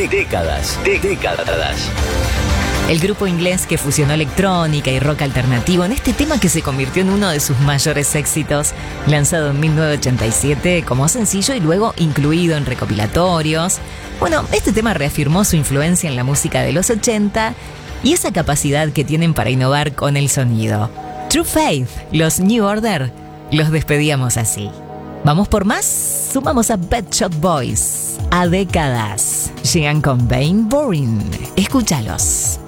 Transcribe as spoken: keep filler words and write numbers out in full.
de- décadas, de- décadas. El grupo inglés que fusionó electrónica y rock alternativo en este tema que se convirtió en uno de sus mayores éxitos, lanzado en mil novecientos ochenta y siete como sencillo y luego incluido en recopilatorios. Bueno, este tema reafirmó su influencia en la música de los ochenta y esa capacidad que tienen para innovar con el sonido. True Faith, los New Order, los despedíamos así. ¿Vamos por más? Sumamos a Pet Shop Boys, a décadas. Llegan con Vain Boring. Escúchalos.